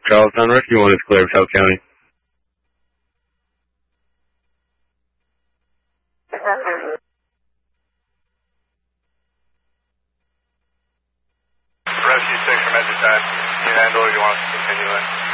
Charlestown. Rescue 1 is clear of South County. Rescue 6 from Edge Attack. You handle or you want us to continue in?